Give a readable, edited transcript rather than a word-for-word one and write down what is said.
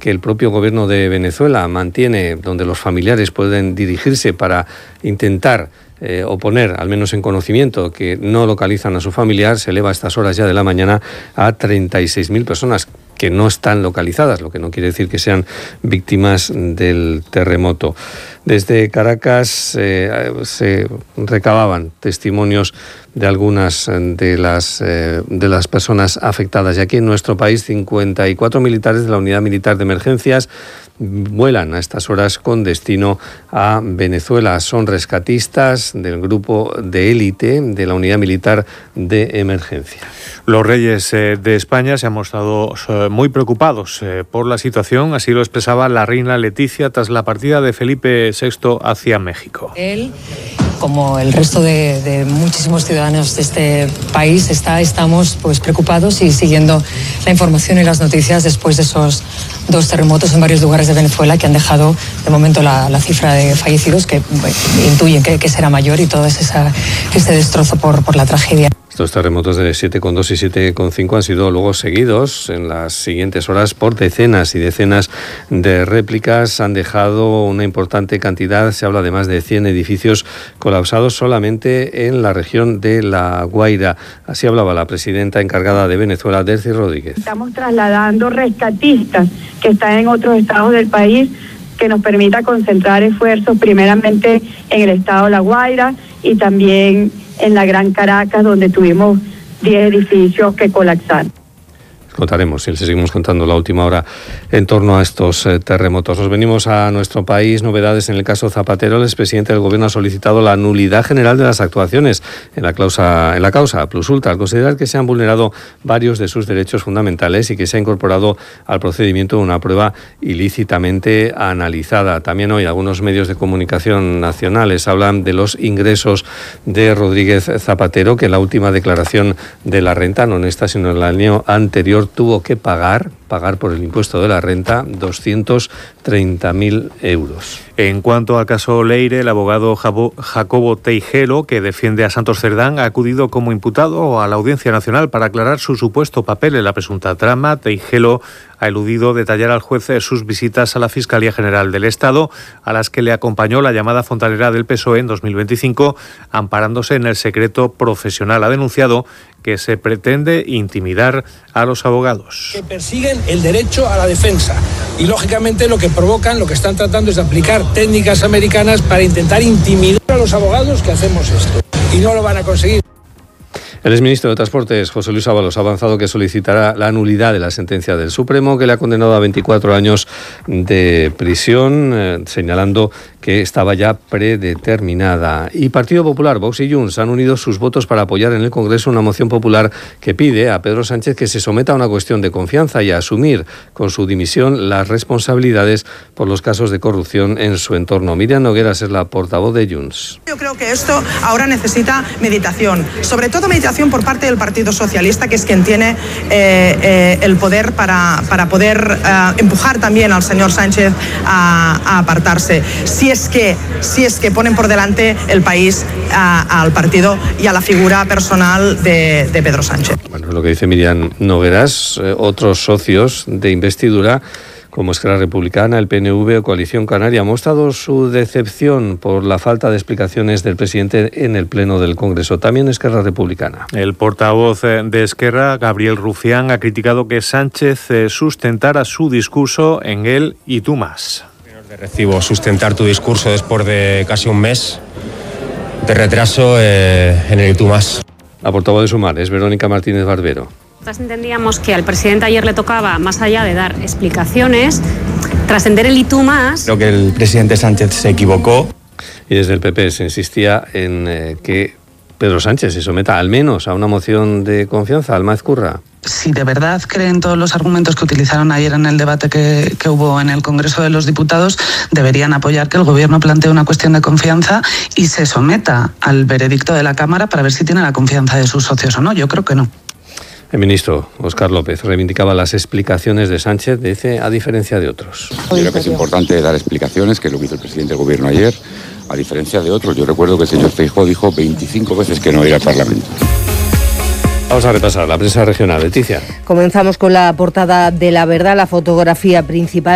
que el propio gobierno de Venezuela mantiene, donde los familiares pueden dirigirse para intentar o poner, al menos en conocimiento, que no localizan a su familiar, se eleva a estas horas ya de la mañana a 36.000 personas que no están localizadas, lo que no quiere decir que sean víctimas del terremoto. Desde Caracas se recababan testimonios de algunas de las personas afectadas. Y aquí en nuestro país, 54 militares de la Unidad Militar de Emergencias vuelan a estas horas con destino a Venezuela. Son rescatistas del grupo de élite de la Unidad Militar de Emergencia. Los reyes de España se han mostrado muy preocupados por la situación, así lo expresaba la reina Leticia tras la partida de Felipe VI hacia México. Él, como el resto de muchísimos ciudadanos de este país, estamos pues preocupados y siguiendo la información y las noticias después de esos 2 terremotos en varios lugares de Venezuela que han dejado de momento la cifra de fallecidos que intuyen que será mayor, y todo ese destrozo por la tragedia. Estos terremotos de 7,2 y 7,5 han sido luego seguidos en las siguientes horas por decenas y decenas de réplicas. Han dejado una importante cantidad, se habla de más de 100 edificios colapsados solamente en la región de La Guaira. Así hablaba la presidenta encargada de Venezuela, Delcy Rodríguez. Estamos trasladando rescatistas que están en otros estados del país, que nos permita concentrar esfuerzos primeramente en el estado de La Guaira y también en la Gran Caracas, donde tuvimos 10 edificios que colapsaron. Contaremos y les seguimos contando la última hora en torno a estos terremotos. Nos venimos a nuestro país. Novedades en el caso Zapatero. El expresidente del Gobierno ha solicitado la nulidad general de las actuaciones en la causa Plus Ultra, al considerar que se han vulnerado varios de sus derechos fundamentales y que se ha incorporado al procedimiento una prueba ilícitamente analizada. También hoy algunos medios de comunicación nacionales hablan de los ingresos de Rodríguez Zapatero, que en la última declaración de la renta, no en esta sino en el año anterior, tuvo que pagar por el impuesto de la renta 230.000 euros. En cuanto al caso Leire, el abogado Jacobo Teijero, que defiende a Santos Cerdán, ha acudido como imputado a la Audiencia Nacional para aclarar su supuesto papel en la presunta trama. Teijero ha eludido detallar al juez sus visitas a la Fiscalía General del Estado, a las que le acompañó la llamada fontanera del PSOE en 2025, amparándose en el secreto profesional. Ha denunciado que se pretende intimidar a los abogados. Que persiguen el derecho a la defensa y, lógicamente, lo que provocan, lo que están tratando es de aplicar técnicas americanas para intentar intimidar a los abogados que hacemos esto. Y no lo van a conseguir. El exministro de Transportes, José Luis Ábalos, ha avanzado que solicitará la nulidad de la sentencia del Supremo, que le ha condenado a 24 años de prisión, señalando que estaba ya predeterminada. Y Partido Popular, Vox y Junts han unido sus votos para apoyar en el Congreso una moción popular que pide a Pedro Sánchez que se someta a una cuestión de confianza y a asumir con su dimisión las responsabilidades por los casos de corrupción en su entorno. Miriam Nogueras es la portavoz de Junts. Yo creo que esto ahora necesita meditación, sobre todo meditación por parte del Partido Socialista, que es quien tiene el poder para poder empujar también al señor Sánchez a apartarse. Si es que ponen por delante el país al partido y a la figura personal de Pedro Sánchez. Bueno, lo que dice Miriam Nogueras, otros socios de investidura como Esquerra Republicana, el PNV o Coalición Canaria, han mostrado su decepción por la falta de explicaciones del presidente en el Pleno del Congreso. También Esquerra Republicana. El portavoz de Esquerra, Gabriel Rufián, ha criticado que Sánchez sustentara su discurso en el "y tú más". De recibo sustentar tu discurso después de casi un mes de retraso en el "y tú más". La portavoz de Sumar es Verónica Martínez Barbero. Nosotros entendíamos que al presidente ayer le tocaba, más allá de dar explicaciones, trascender el "y tú más". Creo que el presidente Sánchez se equivocó. Y desde el PP se insistía en que Pedro Sánchez se someta al menos a una moción de confianza. Alma Ezcurra. Si de verdad creen todos los argumentos que utilizaron ayer en el debate que hubo en el Congreso de los Diputados, deberían apoyar que el Gobierno plantee una cuestión de confianza y se someta al veredicto de la Cámara para ver si tiene la confianza de sus socios o no. Yo creo que no. El ministro Óscar López reivindicaba las explicaciones de Sánchez, dice, a diferencia de otros. Yo creo que es importante dar explicaciones, que es lo que hizo el presidente del Gobierno ayer, a diferencia de otros. Yo recuerdo que el señor Feijóo dijo 25 veces que no iba al Parlamento. Vamos a repasar la prensa regional. Leticia. Comenzamos con la portada de La Verdad, la fotografía principal.